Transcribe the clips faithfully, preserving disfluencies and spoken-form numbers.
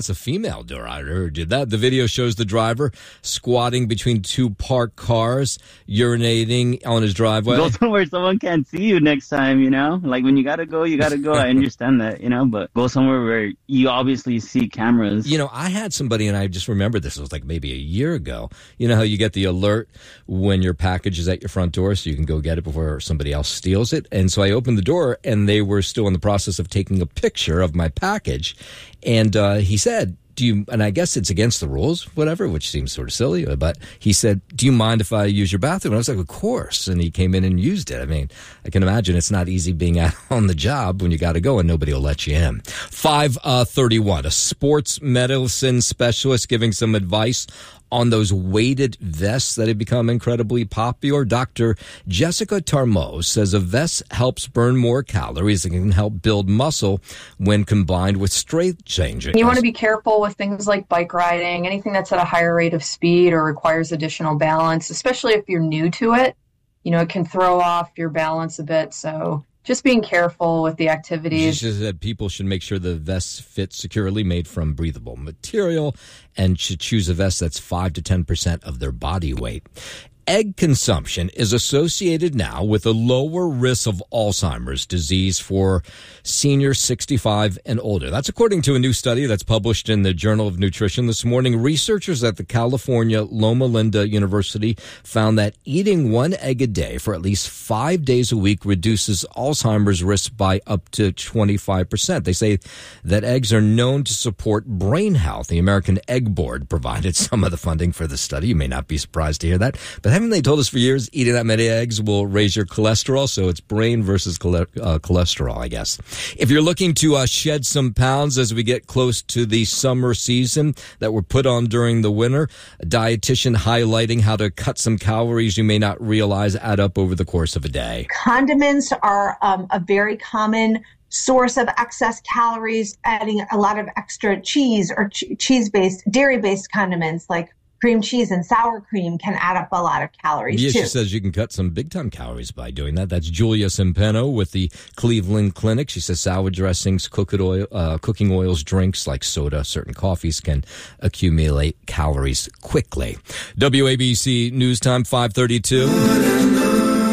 It's a female driver who did that. The video shows the driver squatting between two parked cars, urinating on his driveway. Go somewhere someone can't see you next time, you know? Like, when you gotta go, you gotta go. I understand that, you know? But go somewhere where you obviously see cameras. You know, I had somebody, and I just remembered this, it was like maybe a year ago. You know how you get the alert when your package is at your front door so you can go get it before somebody else steals it? And so I opened the door, and they were still in the process of taking a picture of my package. And uh, he said, do you, and I guess it's against the rules, whatever, which seems sort of silly, but he said, do you mind if I use your bathroom? And I was like, of course. And he came in and used it. I mean, I can imagine it's not easy being out on the job when you got to go and nobody will let you in. five thirty-one, a sports medicine specialist giving some advice on those weighted vests that have become incredibly popular. Doctor Jessica Tarmos says a vest helps burn more calories and can help build muscle when combined with strength changing. You want to be careful with things like bike riding, anything that's at a higher rate of speed or requires additional balance, especially if you're new to it. You know, it can throw off your balance a bit, so just being careful with the activities. She says that people should make sure the vests fit securely, made from breathable material, and should choose a vest that's five to ten percent of their body weight. Egg consumption is associated now with a lower risk of Alzheimer's disease for seniors sixty-five and older. That's according to a new study that's published in the Journal of Nutrition this morning. Researchers at the California Loma Linda University found that eating one egg a day for at least five days a week reduces Alzheimer's risk by up to twenty-five percent. They say that eggs are known to support brain health. The American Egg Board provided some of the funding for the study. You may not be surprised to hear that, but haven't they told us for years eating that many eggs will raise your cholesterol? So it's brain versus chole- uh, cholesterol, I guess. If you're looking to uh, shed some pounds as we get close to the summer season that were put on during the winter, a dietitian highlighting how to cut some calories you may not realize add up over the course of a day. Condiments are um, a very common source of excess calories. Adding a lot of extra cheese or ch- cheese-based, dairy-based condiments like cream cheese and sour cream can add up a lot of calories, yeah, too. She says you can cut some big-time calories by doing that. That's Julia Simpeno with the Cleveland Clinic. She says salad dressings, cooked oil, uh, cooking oils, drinks like soda, certain coffees can accumulate calories quickly. W A B C News Time, five thirty-two.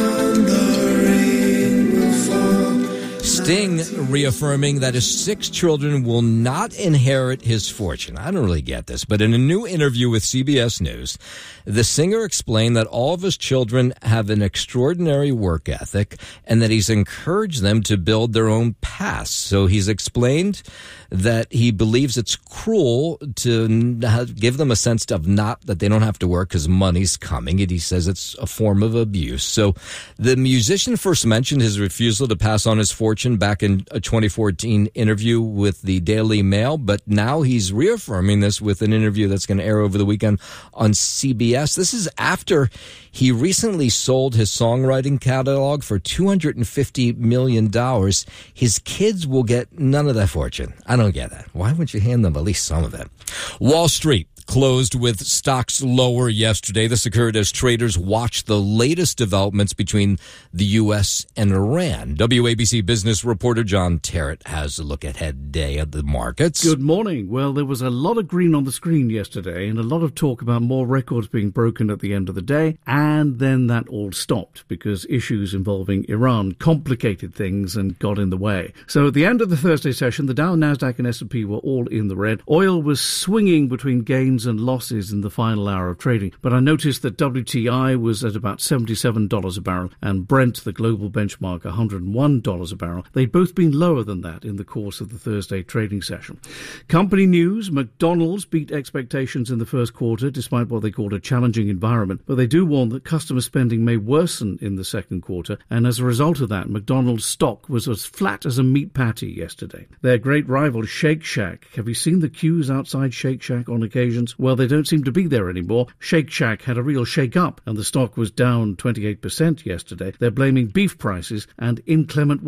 Sting reaffirming that his six children will not inherit his fortune. I don't really get this, but in a new interview with C B S News, the singer explained that all of his children have an extraordinary work ethic and that he's encouraged them to build their own paths. So he's explained that he believes it's cruel to give them a sense of not that they don't have to work because money's coming. And he says it's a form of abuse. So the musician first mentioned his refusal to pass on his fortune back in a twenty fourteen interview with the Daily Mail, but now he's reaffirming this with an interview that's going to air over the weekend on C B S. This is after he recently sold his songwriting catalog for two hundred fifty million dollars. His kids will get none of that fortune. I don't get that. Why wouldn't you hand them at least some of it? Wall Street closed with stocks lower yesterday. This occurred as traders watched the latest developments between the U S and Iran. W A B C business reporter John Terrett has a look ahead day of the markets. Good morning. Well, there was a lot of green on the screen yesterday and a lot of talk about more records being broken at the end of the day. And then that all stopped because issues involving Iran complicated things and got in the way. So at the end of the Thursday session, the Dow, Nasdaq and S and P were all in the red. Oil was swinging between gains and losses in the final hour of trading. But I noticed that W T I was at about seventy-seven dollars a barrel and Brent, the global benchmark, one hundred one dollars a barrel. They'd both been lower than that in the course of the Thursday trading session. Company news, McDonald's beat expectations in the first quarter despite what they called a challenging environment. But they do warn that customer spending may worsen in the second quarter. And as a result of that, McDonald's stock was as flat as a meat patty yesterday. Their great rival, Shake Shack. Have you seen the queues outside Shake Shack on occasions? Well, they don't seem to be there anymore. Shake Shack had a real shake-up, and the stock was down twenty-eight percent yesterday. They're blaming beef prices and inclement weather keeping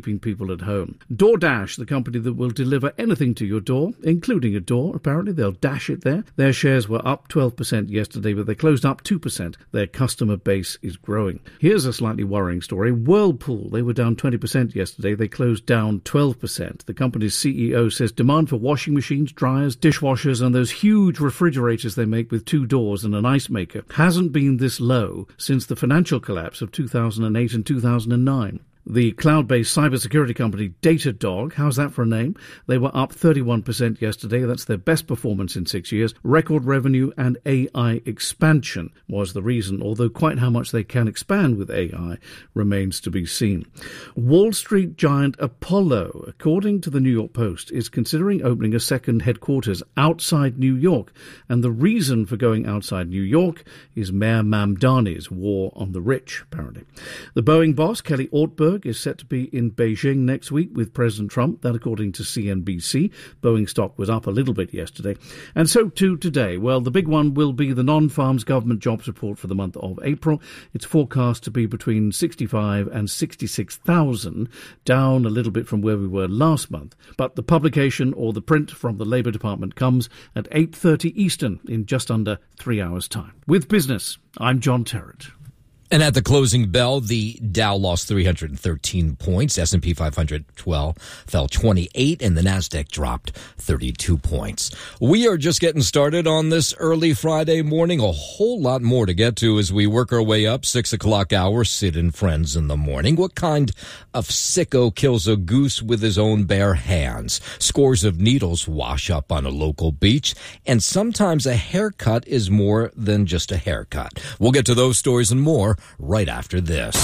keeping people at home. DoorDash, the company that will deliver anything to your door, including a door, apparently they'll dash it there. Their shares were up twelve percent yesterday, but they closed up two percent. Their customer base is growing. Here's a slightly worrying story. Whirlpool, they were down twenty percent yesterday. They closed down twelve percent. The company's C E O says demand for washing machines, dryers, dishwashers, and those huge refrigerators they make with two doors and an ice maker hasn't been this low since the financial collapse of two thousand eight and two thousand nine. The cloud-based cybersecurity company Datadog, how's that for a name? They were up thirty-one percent yesterday. That's their best performance in six years. Record revenue and A I expansion was the reason, although quite how much they can expand with A I remains to be seen. Wall Street giant Apollo, according to the New York Post, is considering opening a second headquarters outside New York. And the reason for going outside New York is Mayor Mamdani's war on the rich, apparently. The Boeing boss, Kelly Ortberg, is set to be in Beijing next week with President Trump, that according to C N B C. Boeing stock was up a little bit yesterday. And so too today. Well, the big one will be the non-farms government jobs report for the month of April. It's forecast to be between sixty-five and sixty-six thousand, down a little bit from where we were last month. But the publication or the print from the Labour Department comes at eight thirty Eastern in just under three hours' time. With business, I'm John Terrett. And at the closing bell, the Dow lost three hundred thirteen points, S and P five hundred twelve fell twenty-eight, and the Nasdaq dropped thirty-two points. We are just getting started on this early Friday morning. A whole lot more to get to as we work our way up. Six o'clock hour, Sid and Friends in the morning. What kind of sicko kills a goose with his own bare hands? Scores of needles wash up on a local beach, and sometimes a haircut is more than just a haircut. We'll get to those stories and more right after this.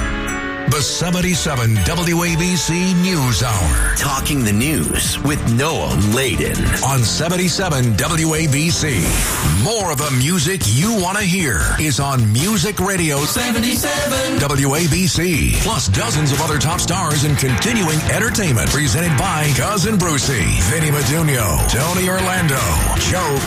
The seventy-seven W A B C News Hour. Talking the news with Noah Layden. On seventy-seven W A B C. More of the music you want to hear is on Music Radio seventy-seven W A B C. Plus dozens of other top stars and continuing entertainment. Presented by Cousin Brucey, Vinny Madunio, Tony Orlando, Joe